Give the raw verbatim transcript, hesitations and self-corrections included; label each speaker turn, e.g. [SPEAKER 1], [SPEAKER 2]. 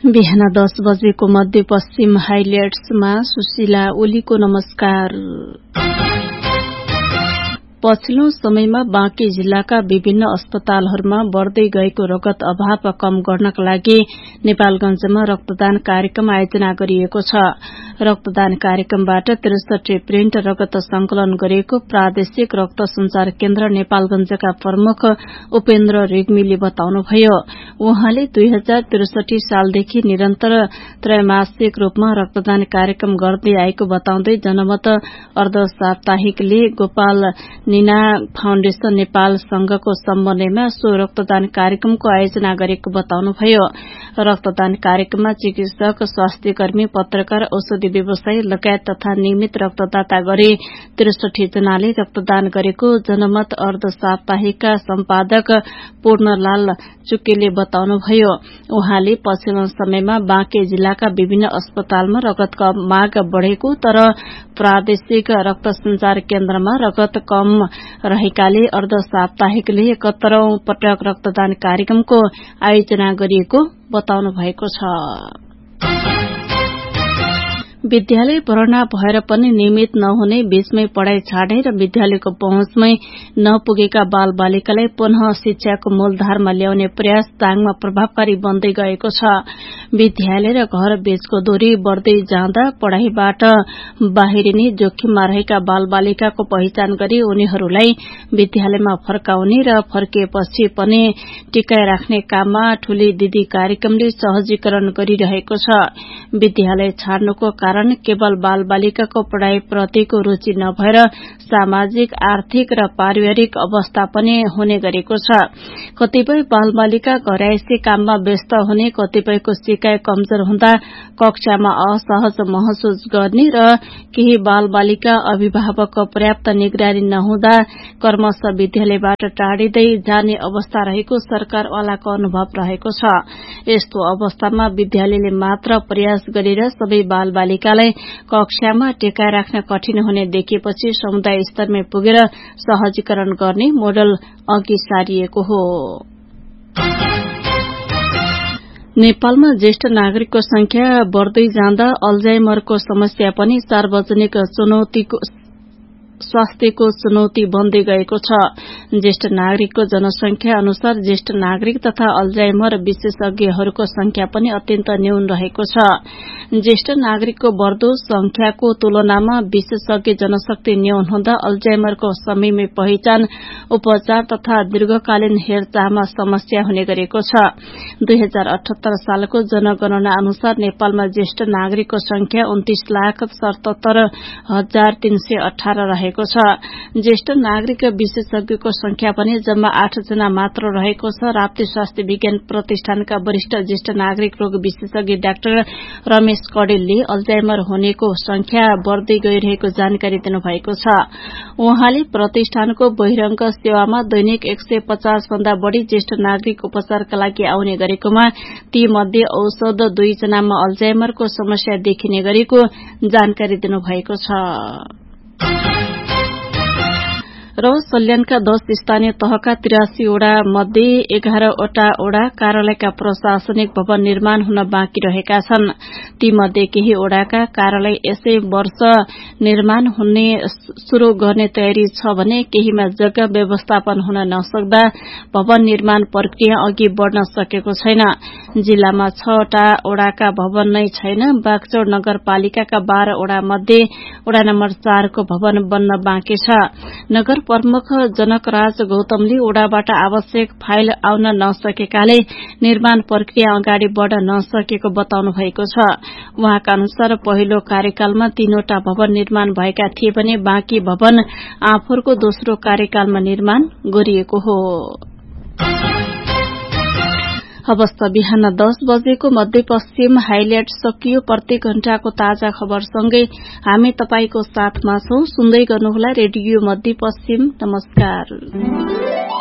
[SPEAKER 1] बिहान दस बजेको मध्यपश्चिम हाइलाइट्समा सुशीला ओलीको नमस्कार। पछिल्लो समयमा बाँके जिल्लाका विभिन्न अस्पतालहरूमा बढ़दै गएको रगत अभाव कम गर्नका लागि नेपालगंजमा रक्तदान कार्यक्रम आयोजना गरिएको छ। रक्तदान कार्यक्रमबाट त्रिसठी प्रिन्ट रगत संकलन गरिएको प्रादेशिक रक्त संचार केन्द्र नेपालगंजका प्रमुख उपेन्द्र रेग्मीले बताउनुभयो। उहाँले दुई हजार त्रिसठी सालदेखि निरन्तर त्रैमासिक रूपमा रक्तदान कार्यक्रम गर्दै आएको बताउँदै जनमत अर्ध साप्ताहिकले गोपाल निना फाउन्डेशन नेपाल संघको समन्वयमा सो रक्तदान कार्यक्रमको आयोजना गरेको बताउनुभयो। रक्तदान कार्यक्रममा चिकित्सक, स्वास्थ्य कर्मी, पत्रकार, औषधि व्यवसायी लगायत तथा नियमित रक्तदाता गरी त्रिसठी जनाले रक्तदान गरेको जनमत अर्ध साप्ताहिकका सम्पादक पूर्णलाल चुकेले बताउनुभयो। उहाँले पछिल्लो समयमा बाँके जिल्लाका विभिन्न अस्पतालमा रगतको माग बढ़ेको तर प्रादेशिक रक्त संचार केन्द्रमा रगत कम रहेकाले अर्ध साप्ताहिकले एकहत्तरौं पटक रक्तदान कार्यक्रमको आयोजना गरिएको बताउनु भएको छ। विद्यालय भर्ना भएर पनि नियमित नहुने, बीचमै पढ़ाई छाडे र विद्यालयको पहुँचमै नपुगेका बाल बालिकालाई पुनः शिक्षाको मूलधारमा ल्याउने प्रयास दाङमा प्रभावकारी बन्दै गएको छ। विद्यालय र घर बीचको दूरी बढ़दै जाँदा पढ़ाईबाट बाहिरिने जोखिममा रहेका बाल बालिकाको पहिचान गरी उनीहरूलाई विद्यालयमा फर्काउने र फर्किएपछि पनि टिकाइ राख्ने काममा ठूली दिदी कार्यक्रमले सहजीकरण गरिरहेको छ। विद्यालय छाड्नुको कारण केवल बाल बालिकाको पढ़ाई प्रतिको रुचि नभएर सामाजिक, आर्थिक र पारिवारिक अवस्था पनि हुने गरेको छ। कतिपय बाल बालिका घरायसी काममा व्यस्त हुने, कतिपयको सिकाइ कमजोर हुँदा कक्षामा असहज महसुस गर्ने र केही बाल बालिका अभिभावकको पर्याप्त निगरानी नहुँदा क्रमशः विद्यालयबाट टाढिँदै जाने अवस्था रहेको सरकारवालाको अनुभव रहेको छ। यस्तो अवस्थामा विद्यालयले मात्र प्रयास गरेर सबै बाल बालिकालाई कक्षामा टेकाइ राख्न कठिन हुने देखेपछि समुदाय स्तरमै पुगेर सहजीकरण गर्ने मोडल अघि सारिएको हो। नेपालमा ज्येष्ठ नागरिकको संख्या बढ़दै जाँदा अल्जाइमरको समस्या पनि सार्वजनिक चुनौतीको स्वास्थ्यको चुनौती बन्दै गएको छ। ज्येष्ठ नागरिकको जनसंख्या अनुसार ज्येष्ठ नागरिक तथा अल्जाइमर विशेषज्ञहरूको संख्या पनि अत्यन्त न्यून रहेको छ। ज्येष्ठ नागरिकको बढ़दो संख्याको तुलनामा विशेषज्ञ जनशक्ति न्यून हुँदा अल्जाइमरको समयमै पहिचान, उपचार तथा दीर्घकालीन हेरचाहमा समस्या हुने गरेको छ। दुई हजार अठहत्तर सालको जनगणना अनुसार नेपालमा ज्येष्ठ नागरिकको संख्या उन्तीस लाख सतहत्तर हजार तीन सय अठारह रहेको छ। ज्येष्ठ नागरिक विशेषज्ञको संख्या पनि जम्मा आठ जना मात्र रहेको छ। राप्ती स्वास्थ्य विज्ञान प्रतिष्ठानका वरिष्ठ ज्येष्ठ नागरिक रोग विशेषज्ञ डाक्टर रमेश कडेलले अल्जाइमर हुनेको संख्या बढ़दै गइरहेको जानकारी दिनुभएको छ। उहाँले प्रतिष्ठानको बहिरंग सेवामा दैनिक एक सय पचास भन्दा बढ़ी ज्येष्ठ नागरिक उपचारका लागि आउने गरेकोमा ती मध्ये औसत दुई जनामा अल्जाइमरको समस्या देखिने गरेको जानकारी दिनुभएको छ। र सल्यानका दस स्थानीय तहका तिरासी वडा मध्ये एघारवटा वडा कार्यालयका प्रशासनिक भवन निर्माण हुन बाँकी रहेका छन्। ती मध्ये केही वडाका कार्यालय यसै वर्ष निर्माण हुने शुरू गर्ने तयारी छ भने केहीमा जग्गा व्यवस्थापन हुन नसक्दा भवन निर्माण प्रक्रिया अघि बढ़न सकेको छैन। जिल्लामा छवटा वडाका भवन नै छैन। बागचौर नगरपालिकाका बाह्र वडा मध्ये वडा नम्बर चारको भवन बन्न बाँकी छ। नगर प्रमुख जनकराज गौतमले वडाबाट आवश्यक फाइल आउन नसकेकाले निर्माण प्रक्रिया अगाडि बढ़न नसकेको बताउनु भएको छ। उहाँका अनुसार पहिलो कार्यकालमा तीनवटा भवन निर्माण भएका थिए भने बाँकी भवन आफूरको दोस्रो कार्यकालमा निर्माण गरिएको हो। अवस्था बिहान दस बजेको मध्यपश्चिम हाइलाइट सकियो। प्रत्येक घण्टाको ताजा खबरसँगै हामी तपाईको साथमा छौं। सुन्दै गर्नुहोला रेडियो मध्यपश्चिम। नमस्कार।